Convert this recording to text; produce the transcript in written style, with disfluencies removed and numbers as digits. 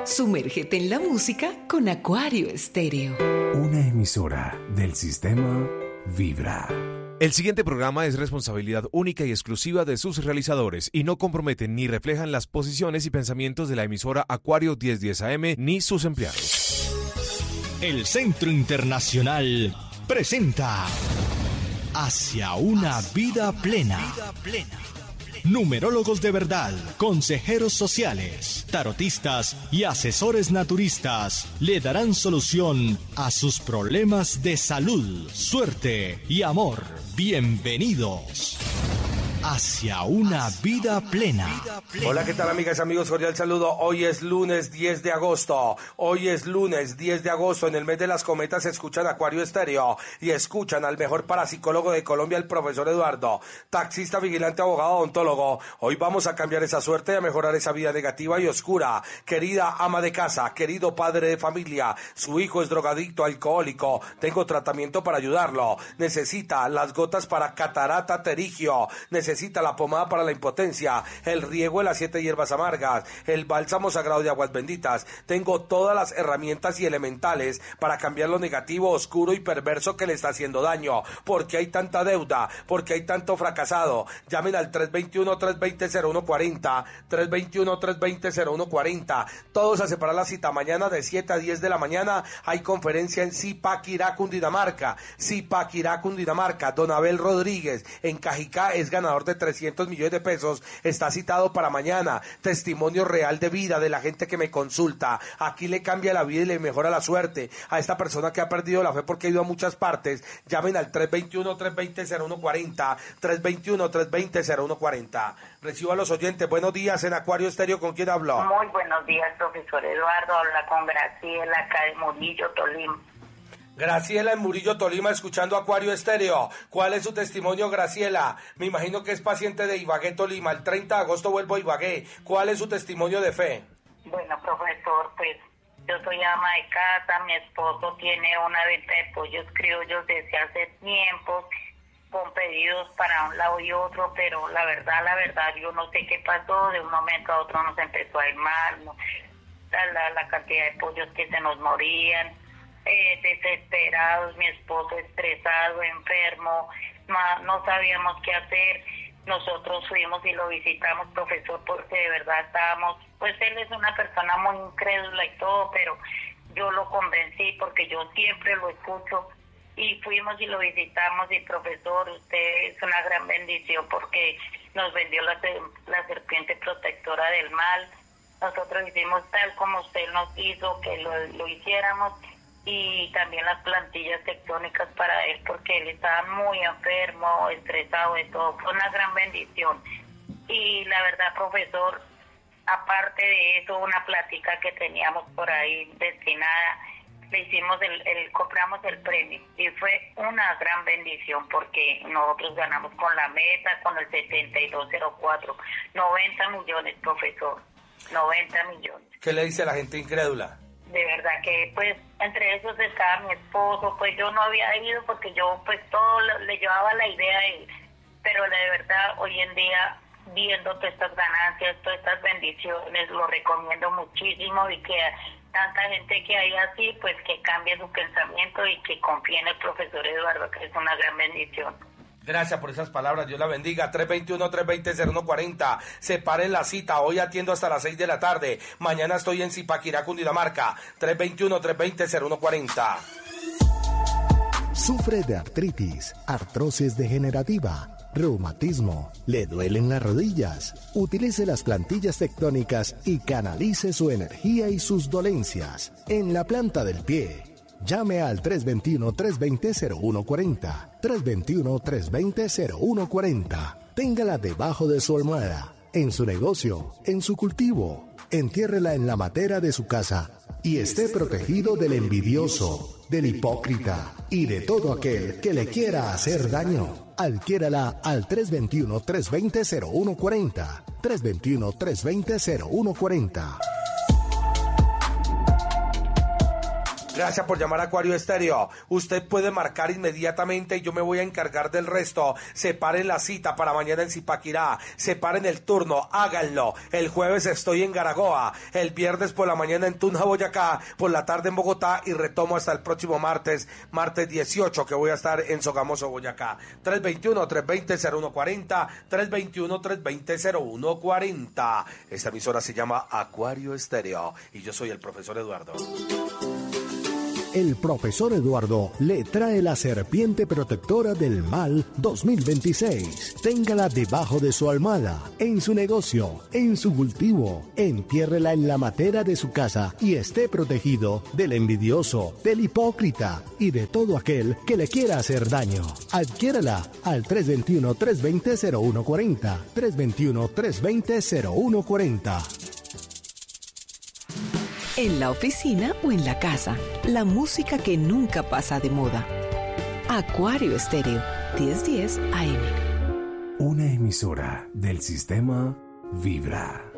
Sumérgete en la música con Acuario Estéreo. Una emisora del sistema Vibra. El siguiente programa es responsabilidad única y exclusiva de sus realizadores y no comprometen ni reflejan las posiciones y pensamientos de la emisora Acuario 1010 AM ni sus empleados. El Centro Internacional presenta Hacia una vida plena. Numerólogos de verdad, consejeros sociales, tarotistas y asesores naturistas le darán solución a sus problemas de salud, suerte y amor. Bienvenidos hacia una vida plena. Hola, ¿qué tal, amigas y amigos? Cordial saludo. Hoy es lunes 10 de agosto. En el mes de las cometas escuchan Acuario Estéreo y escuchan al mejor parapsicólogo de Colombia, el profesor Eduardo, taxista, vigilante, abogado, odontólogo. Hoy vamos a cambiar esa suerte y a mejorar esa vida negativa y oscura. Querida ama de casa, querido padre de familia, su hijo es drogadicto, alcohólico. Tengo tratamiento para ayudarlo. Necesita las gotas para catarata pterigio. Necesita la pomada para la impotencia, el riego de las 7 hierbas amargas, el bálsamo sagrado de aguas benditas. Tengo todas las herramientas y elementales para cambiar lo negativo, oscuro y perverso que le está haciendo daño. ¿Por qué hay tanta deuda? ¿Por qué hay tanto fracasado? Llamen al 321-320-0140, 321-320-0140. Todos a separar la cita mañana de 7 a 10 de la mañana. Hay conferencia en Zipaquirá, Cundinamarca. Don Abel Rodríguez en Cajicá es ganador de 300 millones de pesos, está citado para mañana. Testimonio real de vida de la gente que me consulta. Aquí le cambia la vida y le mejora la suerte a esta persona que ha perdido la fe porque ha ido a muchas partes. Llamen al 321-320-0140, 321-320-0140. Recibo a los oyentes. Buenos días en Acuario Estéreo. ¿Con quién hablo? Muy buenos días, profesor Eduardo. Habla con Graciela, acá de Murillo, Tolima. Graciela en Murillo, Tolima, escuchando Acuario Estéreo. ¿Cuál es su testimonio, Graciela? Me imagino que es paciente de Ibagué, Tolima. El 30 de agosto vuelvo a Ibagué. ¿Cuál es su testimonio de fe? Bueno, profesor, pues yo soy ama de casa. Mi esposo tiene una venta de pollos criollos desde hace tiempo, con pedidos para un lado y otro, pero la verdad, yo no sé qué pasó. De un momento a otro nos empezó a ir mal, ¿no? La cantidad de pollos que se nos morían. Desesperados, mi esposo estresado, enfermo, no sabíamos qué hacer. Nosotros fuimos y lo visitamos, profesor, porque de verdad estábamos, pues él es una persona muy incrédula y todo, pero yo lo convencí porque yo siempre lo escucho, y fuimos y lo visitamos. Y profesor, usted es una gran bendición porque nos vendió la serpiente protectora del mal. Nosotros hicimos tal como usted nos hizo que lo hiciéramos, y también las plantillas tectónicas para él porque él estaba muy enfermo, estresado y todo. Fue una gran bendición. Y la verdad, profesor, aparte de eso, una plática que teníamos por ahí destinada, le hicimos compramos el premio y fue una gran bendición porque nosotros ganamos con la meta, con el 7204, 90 millones, profesor, 90 millones. ¿Qué le dice a la gente incrédula? De verdad que pues entre esos estaba mi esposo. Pues yo no había ido porque yo pues todo le llevaba la idea a él, pero de verdad hoy en día, viendo todas estas ganancias, todas estas bendiciones, lo recomiendo muchísimo, y que tanta gente que hay así, pues que cambie su pensamiento y que confíe en el profesor Eduardo, que es una gran bendición. Gracias por esas palabras, Dios la bendiga. 321-320-0140. Separen la cita, hoy atiendo hasta las 6 de la tarde. Mañana estoy en Zipaquirá, Cundinamarca. 321-320-0140. Sufre de artritis, artrosis degenerativa, reumatismo, le duelen las rodillas. Utilice las plantillas tectónicas y canalice su energía y sus dolencias en la planta del pie. Llame al 321-320-0140, 321-320-0140. Téngala debajo de su almohada, en su negocio, en su cultivo. Entiérrela en la matera de su casa y esté protegido del envidioso, del hipócrita y de todo aquel que le quiera hacer daño. Adquiérala al 321-320-0140, 321-320-0140. Gracias por llamar a Acuario Estéreo. Usted puede marcar inmediatamente y yo me voy a encargar del resto. Separen la cita para mañana en Zipaquirá. Separen el turno, háganlo. El jueves estoy en Garagoa. El viernes por la mañana en Tunja, Boyacá. Por la tarde en Bogotá y retomo hasta el próximo martes 18, que voy a estar en Sogamoso, Boyacá. 321-320-0140. 321-320-0140. Esta emisora se llama Acuario Estéreo y yo soy el profesor Eduardo. El profesor Eduardo le trae la serpiente protectora del mal 2026. Téngala debajo de su almohada, en su negocio, en su cultivo. Entiérrela en la matera de su casa y esté protegido del envidioso, del hipócrita y de todo aquel que le quiera hacer daño. Adquiérala al 321-320-0140. 321-320-0140. En la oficina o en la casa, la música que nunca pasa de moda. Acuario Estéreo, 1010 AM. Una emisora del sistema Vibra.